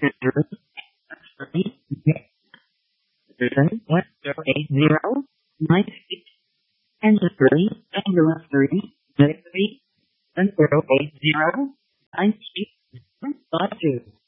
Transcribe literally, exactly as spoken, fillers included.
one zero eight zero nine six and the three and the three the three one zero eight zero nine six five two.